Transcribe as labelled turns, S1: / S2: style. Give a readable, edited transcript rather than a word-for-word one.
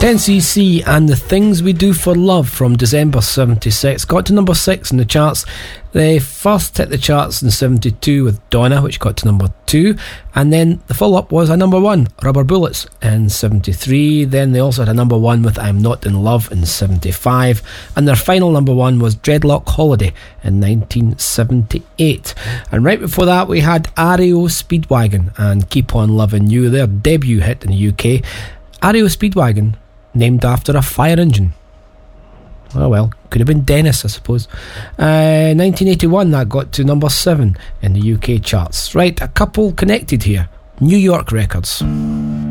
S1: 10cc and The Things We Do for Love from December 76 got to number 6 in the charts. They first hit the charts in 72 with Donna, which got to number 2, and then the follow-up was a number 1, Rubber Bullets, in 73. Then they also had a number 1 with I'm Not in Love in 75, and their final number 1 was Dreadlock Holiday in 1978. And right before that we had REO Speedwagon and Keep On Loving You, their debut hit in the UK. REO Speedwagon, named after a fire engine. Oh well, could have been Dennis, I suppose. 1981, that got to number 7 in the UK charts. Right, a couple connected here. New York Records.